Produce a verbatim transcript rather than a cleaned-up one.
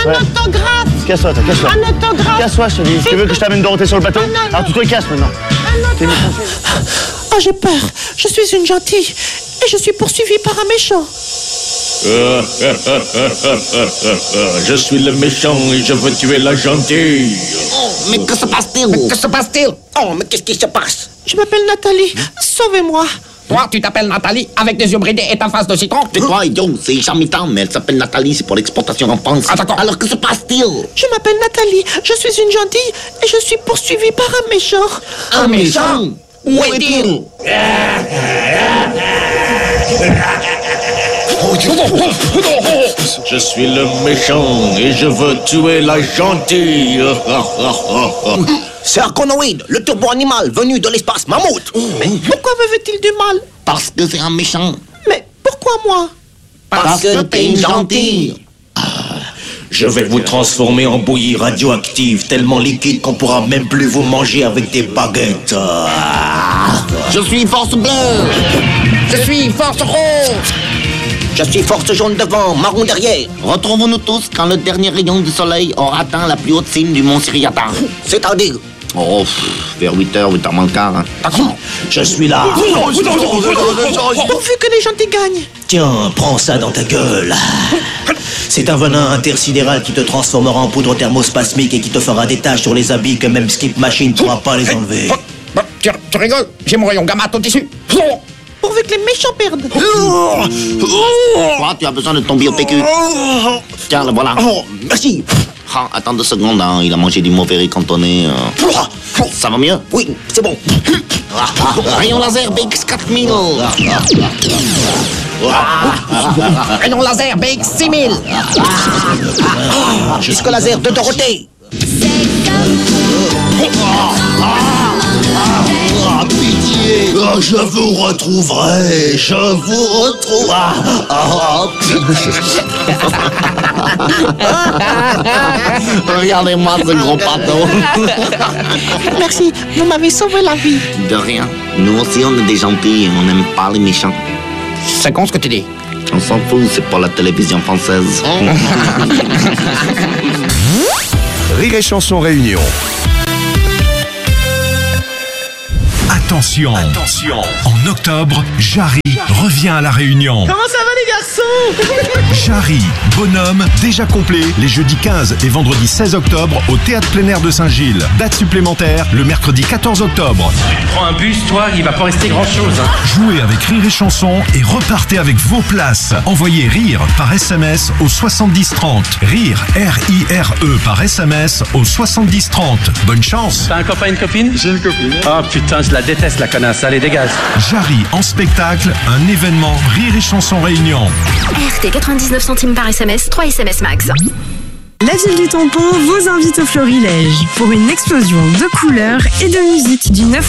Un ouais. autographe. Casse-toi, toi, casse-toi. Un autographe. Casse-toi, je te dis. Tu veux que je t'amène Dorothée sur le bateau? Alors tu te casses maintenant. Un oh, j'ai peur. Je suis une gentille et je suis poursuivie par un méchant. Je suis le méchant et je veux tuer la gentille. Oh, mais que se passe-t-il? Mais que se passe-t-il? Oh, mais qu'est-ce qui se passe? Je m'appelle Nathalie. Sauvez-moi. Toi, tu t'appelles Nathalie avec des yeux bridés et ta face de citron? C'est quoi, idiot? C'est Charmitan, mais elle s'appelle Nathalie, c'est pour l'exportation en France. Ah, d'accord. Alors que se passe-t-il? Je m'appelle Nathalie. Je suis une gentille et je suis poursuivie par un méchant. Un méchant? Où est-il? Je suis le méchant et je veux tuer la gentille. C'est Arconoïde, le turbo-animal venu de l'espace mammouth. Mais pourquoi me veut-il du mal? Parce que c'est un méchant. Mais pourquoi moi? Parce, Parce que t'es une gentille. Je vais vous transformer en bouillie radioactive, tellement liquide qu'on pourra même plus vous manger avec des baguettes. Je suis force bleue. Je suis force rose. Je suis force jaune devant, marron derrière. Retrouvons-nous tous quand le dernier rayon du soleil aura atteint la plus haute cime du mont Siriata. C'est-à-dire? Oh, pff, vers huit heures, huit heures moins le quart. Hein. D'accord. Je suis là. Pourvu que les gentils gagnent. Tiens, prends ça dans ta gueule. C'est un venin intersidéral qui te transformera en poudre thermospasmique et qui te fera des taches sur les habits que même Skip Machine ne pourra pas les enlever. Tu, tu rigoles? J'ai mon rayon gamma au tissu. Pourvu que les méchants perdent. Quoi, tu as besoin de ton bio P Q? Tiens, le voilà. Oh, merci. Ah, attends deux secondes, hein. Il a mangé du mauvais riz cantonné. Euh... Ça va mieux? Oui, c'est bon. Rayon laser B X quatre mille. Rayon laser B X six mille. Jusque laser de Dorothée. Ah, pitié. Oh, je vous retrouverai. Je vous retrouverai. Ah, regardez-moi ce gros pâteau. Merci, vous m'avez sauvé la vie. De rien. Nous aussi, on est des gentils et on n'aime pas les méchants. C'est con ce que tu dis. On s'en fout, c'est pas la télévision française. Rire et Chanson Réunion. Attention, attention. En octobre, Jarry revient à La Réunion. Comment ça va les garçons? Jarry, bonhomme, déjà complet, les jeudis quinze et vendredi seize octobre au Théâtre plein air de Saint-Gilles. Date supplémentaire, le mercredi quatorze octobre. Tu prends un bus, toi, il va pas rester grand-chose. Hein. Jouez avec Rire et Chanson et repartez avec vos places. Envoyez RIRE par S M S au soixante-dix trente. RIRE, R I R E par S M S au soixante-dix trente. Bonne chance. T'as un copain, une copine? J'ai une copine. Oh putain, je la déteste la connasse, allez dégage. Jarry en spectacle, un événement Rire et Chanson Réunion. R T quatre-vingt-dix-neuf centimes par S M S, trois S M S max. La ville du tampon vous invite au Florilège pour une explosion de couleurs et de musique du neuf